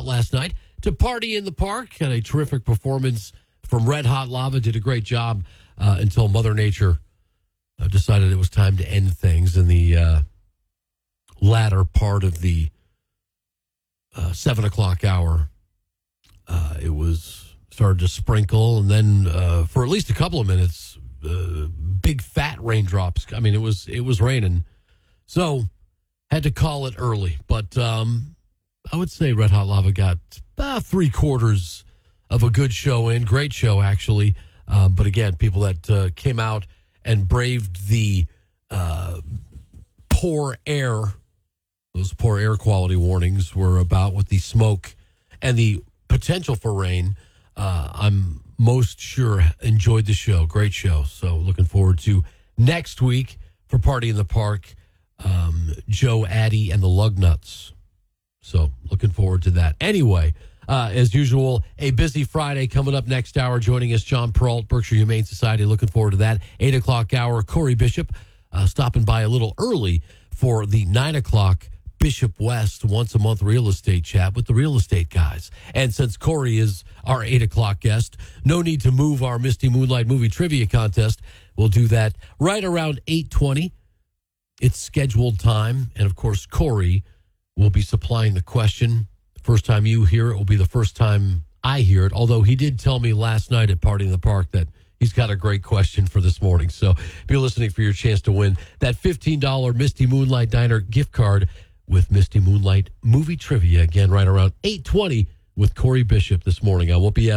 last night to Party in the Park. Had a terrific performance from Red Hot Lava. Did a great job until Mother Nature decided it was time to end things in the latter part of the 7 o'clock hour. It was started to sprinkle, and then for at least a couple of minutes, big fat raindrops. I mean, it was raining, so had to call it early. But I would say Red Hot Lava got about 3/4 of a good show in. Great show, actually. But again, people that came out and braved the poor air. Those poor air quality warnings were about with the smoke and the potential for rain. I'm most sure enjoyed the show. Great show. So looking forward to next week for Party in the Park. Joe Addy and the Lugnuts. So looking forward to that. Anyway, as usual, a busy Friday coming up next hour. Joining us, John Peralt, Berkshire Humane Society. Looking forward to that. 8 o'clock hour, Corey Bishop stopping by a little early for the 9 o'clock Bishop West once-a-month real estate chat with the real estate guys. And since Corey is our 8 o'clock guest, no need to move our Misty Moonlight movie trivia contest. We'll do that right around 8:20. It's scheduled time. And, of course, Corey will be supplying the question. The first time you hear it will be the first time I hear it, although he did tell me last night at Party in the Park that he's got a great question for this morning. So be listening for your chance to win that $15 Misty Moonlight Diner gift card with Misty Moonlight movie trivia. Again, right around 8:20 with Corey Bishop this morning. I won't be